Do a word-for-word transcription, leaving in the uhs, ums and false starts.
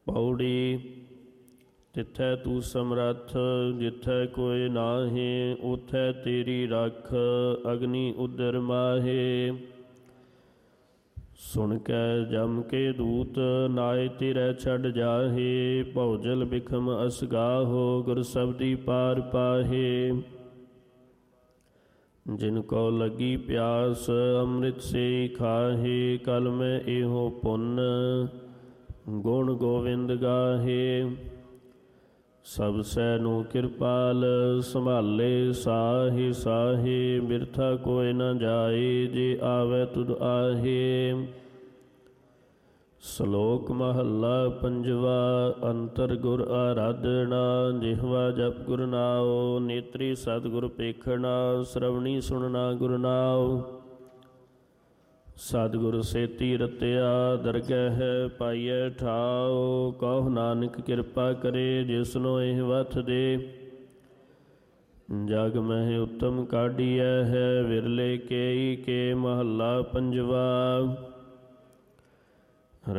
ਪੌੜੀ। ਤਿੱਥੈ ਤੂੰ ਸਮਰੱਥ ਜਿੱਥੈ ਕੋਇ ਨਾਹੀਂ, ਉਥੈ ਤੇਰੀ ਰਖ ਅਗਨੀ ਉਦਰ ਮਾਹੇ। ਸੁਣ ਕੈ ਜਮ ਕੇ ਦੂਤ ਨਾਇ ਤੇਰੇ ਛੱਡ ਜਾਹੇ, ਭਉਜਲ ਬਿਖਮ ਅਸਗਾਹੋ ਗੁਰ ਸਬਦੀ ਪਾਰ ਪਾਹੇ। ਜਿਨ ਕੋ ਲੱਗੀ ਪਿਆਸ ਅੰਮ੍ਰਿਤ ਸੇ ਖਾਹੇ, ਕਲ ਮੈਂ ਇਹੋ ਪੁੰਨ ਗੁਣ ਗੋਵਿੰਦ ਗਾਹੇ। ਸਭ ਸੈ ਨੂੰ ਕਿਰਪਾਲ ਸੰਭਾਲੇ ਸਾਹੇ ਸਾਹੇ, ਬਿਰਥਾ ਕੋਇ ਨ ਜਾਏ ਜੇ ਆਵੈ ਤੁਧ ਆਹੇ। ਸ਼ਲੋਕ ਮਹੱਲਾ ਪੰਜਵਾ। ਅੰਤਰ ਗੁਰ ਆਰਾਧਨਾ, ਜਿਹਵਾ ਜਪ ਗੁਰ ਨਾਉ, ਨੇਤਰੀ ਸਤਿਗੁਰ ਪੇਖਣਾ, ਸ਼ਰਵਣੀ ਸੁਣਨਾ ਗੁਰ ਨਾਉ। ਸਤਿਗੁਰ ਸੇਤੀ ਰਤਿਆ, ਦਰਗਹਿ ਪਾਈਐ ਠਾਉ, ਕਹੋ ਨਾਨਕ ਕਿਰਪਾ ਕਰੇ ਜਿਸਨੋ ਇਹ ਵਥ ਦੇ। ਜਗ ਮਹਿ ਉੱਤਮ ਕਾਢੀਐ ਹੈ, ਵਿਰਲੇ ਕੇਈ ਕੇ ਮਹੱਲਾ ਪੰਜਵਾ।